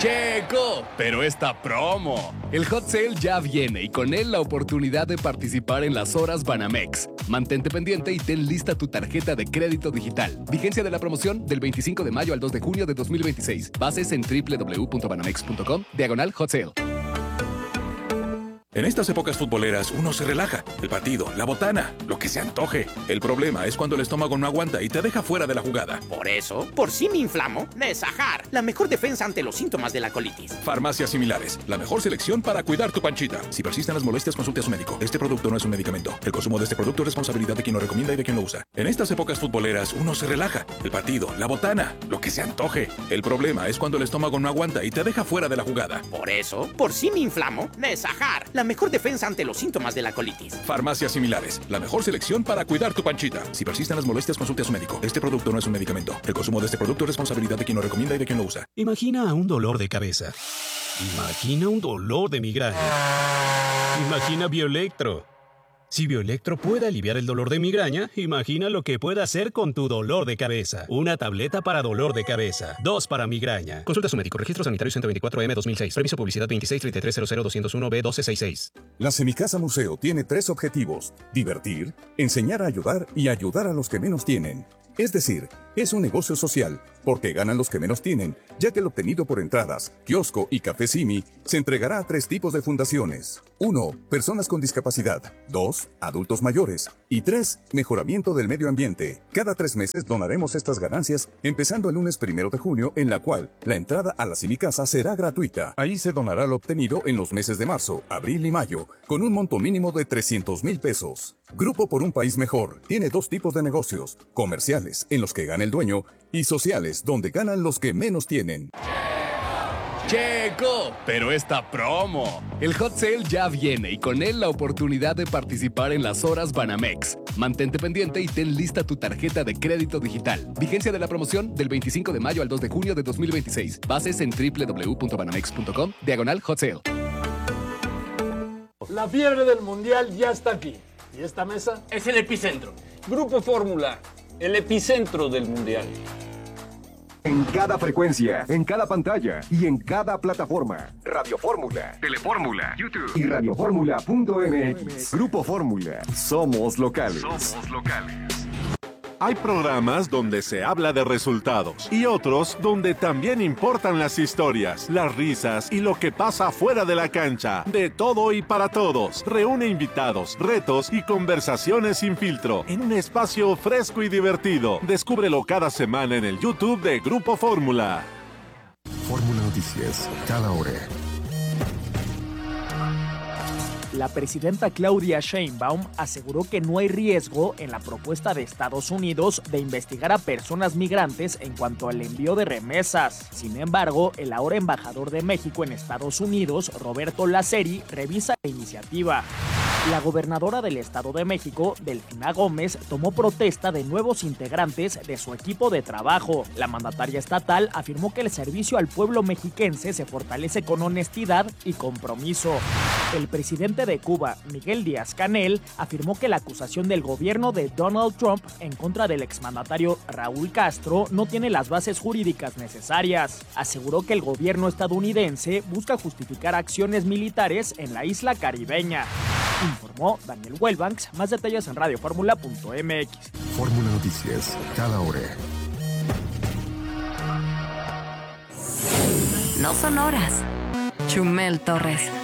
Checo, pero esta promo. El Hot Sale ya viene y con él la oportunidad de participar en las horas Banamex. Mantente pendiente y ten lista tu tarjeta de crédito digital. Vigencia de la promoción del 25 de mayo al 2 de junio de 2026. Bases en www.banamex.com/Hot Sale. En estas épocas futboleras uno se relaja. El partido, la botana, lo que se antoje. El problema es cuando el estómago no aguanta y te deja fuera de la jugada. Por eso, por si me inflamo, Nesajar, la mejor defensa ante los síntomas de la colitis. Farmacias Similares, la mejor selección para cuidar tu panchita. Si persisten las molestias, consulte a su médico. Este producto no es un medicamento. El consumo de este producto es responsabilidad de quien lo recomienda y de quien lo usa. En estas épocas futboleras uno se relaja. El partido, la botana, lo que se antoje. El problema es cuando el estómago no aguanta y te deja fuera de la jugada. Por eso, por si me inflamo, Nesajar, la mejor defensa ante los síntomas de la colitis. Farmacias Similares, la mejor selección para cuidar tu panchita. Si persisten las molestias, consulte a su médico. Este producto no es un medicamento. El consumo de este producto es responsabilidad de quien lo recomienda y de quien lo usa. Imagina un dolor de cabeza. Imagina un dolor de migraña. Imagina Bioelectro. Si Bioelectro puede aliviar el dolor de migraña, imagina lo que puede hacer con tu dolor de cabeza. Una tableta para dolor de cabeza. 2 para migraña. Consulta a su médico. Registro sanitario 124M 2006. Permiso publicidad 263300201B1266. La Semicasa Museo tiene 3 objetivos: divertir, enseñar a ayudar y ayudar a los que menos tienen. Es decir, es un negocio social, porque ganan los que menos tienen, ya que el obtenido por entradas, kiosco y café Simi se entregará a 3 tipos de fundaciones. 1. Personas con discapacidad. 2. Adultos mayores. Y 3. Mejoramiento del medio ambiente. Cada 3 meses donaremos estas ganancias, empezando el lunes 1 de junio, en la cual la entrada a la Semicasa será gratuita. Ahí se donará lo obtenido en los meses de marzo, abril y mayo, con un monto mínimo de 300,000 pesos. Grupo por un País Mejor tiene 2 tipos de negocios: comerciales, en los que gana el dueño, y sociales, donde ganan los que menos tienen. Checo, pero esta promo. El Hot Sale ya viene y con él la oportunidad de participar en las horas Banamex. Mantente pendiente y ten lista tu tarjeta de crédito digital. Vigencia de la promoción del 25 de mayo al 2 de junio de 2026. Bases en www.banamex.com/Hot Sale. La fiebre del mundial ya está aquí. ¿Y esta mesa? Es el epicentro. Grupo Fórmula, el epicentro del mundial. En cada frecuencia, en cada pantalla y en cada plataforma. Radio Fórmula, Telefórmula, YouTube y radioformula.mx. Grupo Fórmula. Somos locales. Somos locales. Hay programas donde se habla de resultados y otros donde también importan las historias, las risas y lo que pasa fuera de la cancha. De todo y para todos. Reúne invitados, retos y conversaciones sin filtro en un espacio fresco y divertido. Descúbrelo cada semana en el YouTube de Grupo Fórmula. Fórmula Noticias, cada hora. La presidenta Claudia Sheinbaum aseguró que no hay riesgo en la propuesta de Estados Unidos de investigar a personas migrantes en cuanto al envío de remesas. Sin embargo, el ahora embajador de México en Estados Unidos, Roberto Laceri, revisa la iniciativa. La gobernadora del Estado de México, Delfina Gómez, tomó protesta de nuevos integrantes de su equipo de trabajo. La mandataria estatal afirmó que el servicio al pueblo mexiquense se fortalece con honestidad y compromiso. El presidente de Cuba, Miguel Díaz-Canel, afirmó que la acusación del gobierno de Donald Trump en contra del exmandatario Raúl Castro no tiene las bases jurídicas necesarias. Aseguró que el gobierno estadounidense busca justificar acciones militares en la isla caribeña. Informó Daniel Wellbanks. Más detalles en radioformula.mx. Fórmula Noticias, cada hora. No son horas. Chumel Torres.